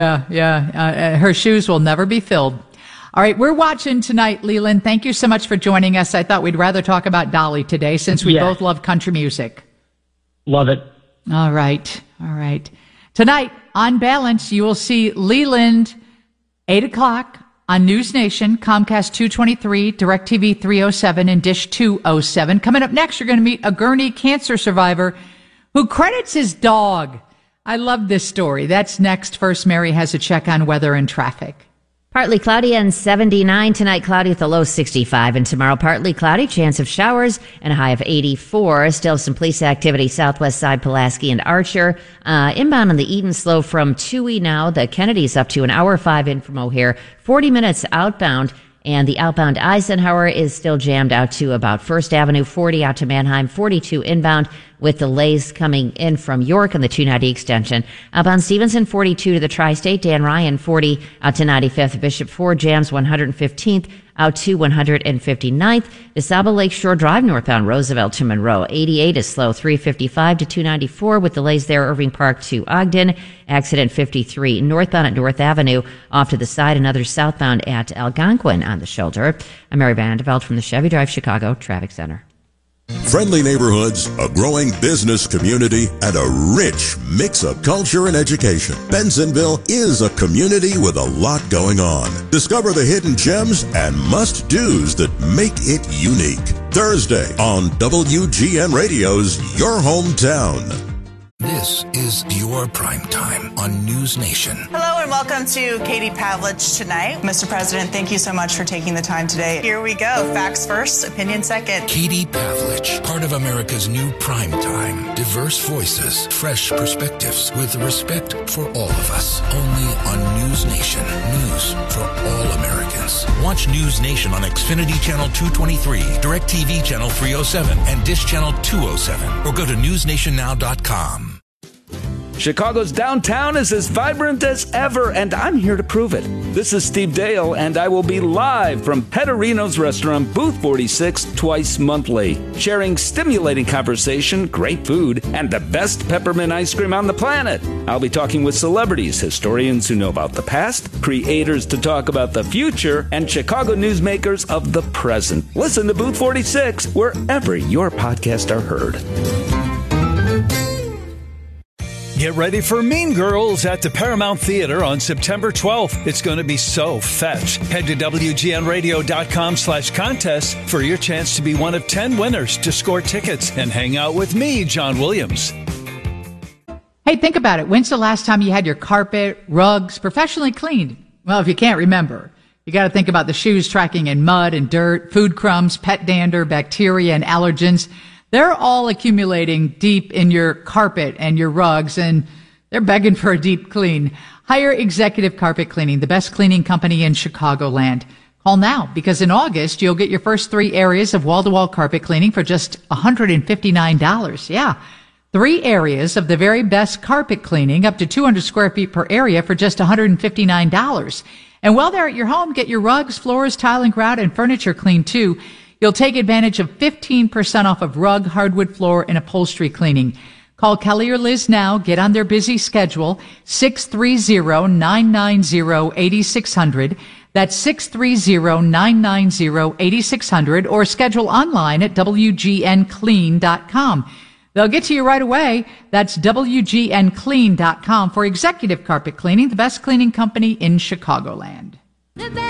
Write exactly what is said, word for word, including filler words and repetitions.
Yeah, yeah. Uh, her shoes will never be filled. All right, we're watching tonight, Leland. Thank you so much for joining us. I thought we'd rather talk about Dolly today since we yes. both love country music. Love it. All right, all right. Tonight, on Balance, you will see Leland, eight o'clock on News Nation, Comcast two twenty-three, DirecTV three oh seven, and Dish two oh seven. Coming up next, you're going to meet a Gurney cancer survivor who credits his dog. I love this story. That's next. First, Mary has a check on weather and traffic. Partly cloudy and seventy-nine tonight, cloudy with a low sixty-five, and tomorrow partly cloudy, chance of showers and a high of eighty-four. Still some police activity southwest side, Pulaski and Archer. Uh, inbound on the Eden slow from Toohey now. The Kennedy's up to an hour five in from O'Hare, forty minutes outbound. And the outbound Eisenhower is still jammed out to about First Avenue, forty out to Manheim, forty-two inbound with delays coming in from York on the two ninety extension. Outbound Stevenson, forty-two to the Tri-State. Dan Ryan, forty out to ninety-fifth. Bishop Ford jams one hundred fifteenth out to one hundred fifty-ninth. DeSable Lakeshore Drive northbound Roosevelt to Monroe. eighty-eight is slow, three fifty-five to two ninety-four with delays there. Irving Park to Ogden. Accident fifty-three northbound at North Avenue. Off to the side, another southbound at Algonquin on the shoulder. I'm Mary Vandeveld from the Chevy Drive Chicago Traffic Center. Friendly neighborhoods, a growing business community, and a rich mix of culture and education. Bensenville is a community with a lot going on. Discover the hidden gems and must-dos that make it unique. Thursday on W G N Radio's Your Hometown. This is your prime time on News Nation. Hello and welcome to Katie Pavlich tonight. Mister President, thank you so much for taking the time today. Here we go. Facts first, opinion second. Katie Pavlich, part of America's new prime time. Diverse voices, fresh perspectives, with respect for all of us. Only on News Nation. News for all Americans. Watch News Nation on Xfinity Channel two twenty-three, DirecTV Channel three oh seven, and Dish Channel two oh seven, or go to news nation now dot com. Chicago's downtown is as vibrant as ever, and I'm here to prove it. This is Steve Dale, and I will be live from Petterino's Restaurant, Booth forty-six, twice monthly, sharing stimulating conversation, great food, and the best peppermint ice cream on the planet. I'll be talking with celebrities, historians who know about the past, creators to talk about the future, and Chicago newsmakers of the present. Listen to Booth forty-six wherever your podcasts are heard. Get ready for Mean Girls at the Paramount Theater on September twelfth. It's going to be so fetch. Head to W G N radio dot com slash contest for your chance to be one of ten winners to score tickets and hang out with me, John Williams. Hey, think about it. When's the last time you had your carpet, rugs professionally cleaned? Well, if you can't remember, you got to think about the shoes tracking in mud and dirt, food crumbs, pet dander, bacteria, and allergens. They're all accumulating deep in your carpet and your rugs, and they're begging for a deep clean. Hire Executive Carpet Cleaning, the best cleaning company in Chicagoland. Call now, because in August, you'll get your first three areas of wall-to-wall carpet cleaning for just one hundred fifty-nine dollars. Yeah, three areas of the very best carpet cleaning, up to two hundred square feet per area for just one hundred fifty-nine dollars. And while they're at your home, get your rugs, floors, tile and grout, and furniture cleaned too. You'll take advantage of fifteen percent off of rug, hardwood floor, and upholstery cleaning. Call Kelly or Liz now. Get on their busy schedule. six three zero, nine nine zero, eight six zero zero. That's six three zero, nine nine zero, eight six zero zero. Or schedule online at W G N clean dot com. They'll get to you right away. That's W G N clean dot com for Executive Carpet Cleaning, the best cleaning company in Chicagoland.